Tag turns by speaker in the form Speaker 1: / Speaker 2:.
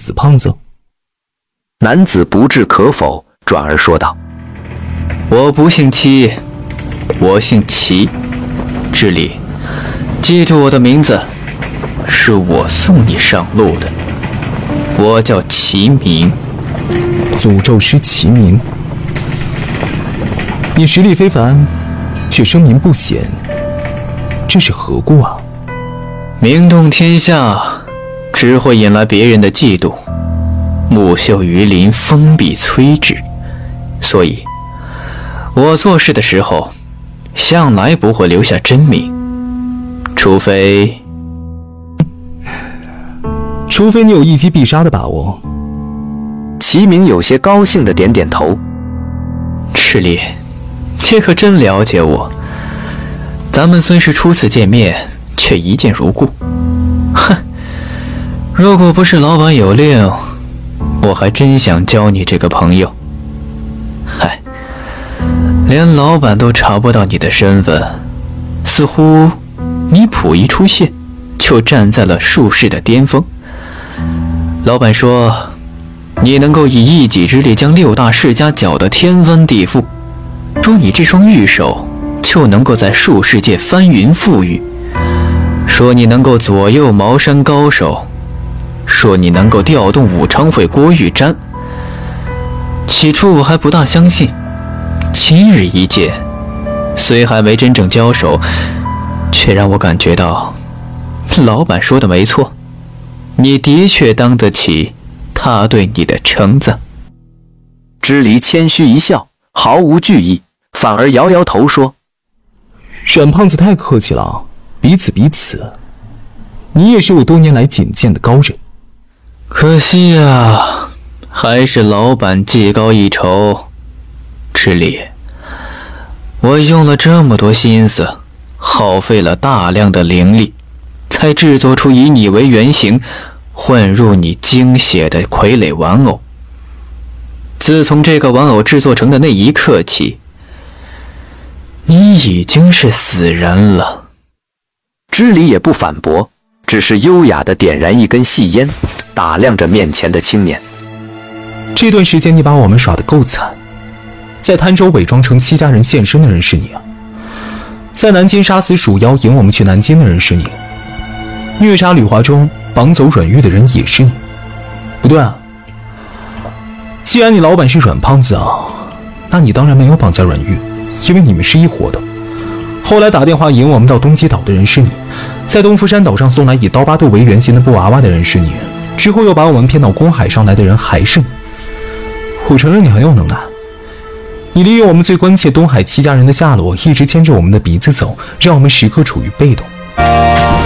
Speaker 1: 死胖子？
Speaker 2: 男子不置可否，转而说道：“
Speaker 3: 我不姓戚，我姓齐。知礼，记住我的名字，是我送你上路的。我叫齐明。”
Speaker 1: 诅咒师齐明，你实力非凡，却声名不显，这是何故啊？
Speaker 3: 名动天下，只会引来别人的嫉妒，木秀于林，风必摧之。所以，我做事的时候，向来不会留下真名，除非
Speaker 1: 你有一击必杀的把握。
Speaker 2: 齐明有些高兴地点点头。
Speaker 3: 赤烈，你可真了解我。咱们虽是初次见面，却一见如故。哼，如果不是老板有令，我还真想交你这个朋友。嗨，连老板都查不到你的身份，似乎你甫一出现，就站在了术士的巅峰。老板说，你能够以一己之力将6大世家搅得天翻地覆，说你这双玉手就能够在术世界翻云覆雨，说你能够左右茅山高手，说你能够调动武昌会郭玉瞻。起初我还不大相信，今日一见，虽还没真正交手，却让我感觉到老板说的没错，你的确当得起他对你的称赞。
Speaker 2: 支离谦虚一笑，毫无惧意，反而摇摇头说：“
Speaker 1: 阮胖子太客气了，彼此。你也是我多年来仅见的高人。
Speaker 3: 可惜啊，还是老板技高一筹。支离，我用了这么多心思，耗费了大量的灵力，才制作出以你为原型，混入你精血的傀儡玩偶。自从这个玩偶制作成的那一刻起，你已经是死人了。”
Speaker 2: 支离也不反驳，只是优雅地点燃一根细烟，打量着面前的青年。
Speaker 1: 这段时间你把我们耍得够惨，在潭州伪装成戚家人现身的人是你啊，在南京杀死鼠妖引我们去南京的人是你，虐杀吕华忠绑走阮玉的人也是你。不对啊，既然你老板是阮胖子啊，那你当然没有绑架阮玉，因为你们是一伙的。后来打电话引我们到东极岛的人是你，在东福山岛上送来以刀疤豆为原型的布娃娃的人是你，之后又把我们骗到公海上来的人还是你。我承认你很有能耐，你利用我们最关切东海戚家人的下落，一直牵着我们的鼻子走，让我们时刻处于被动。